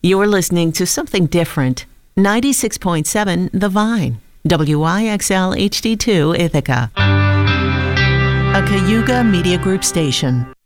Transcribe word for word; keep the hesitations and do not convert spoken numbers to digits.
You're listening to something different. ninety-six point seven The Vine, W I X L H D two Ithaca. A Cayuga Media Group station.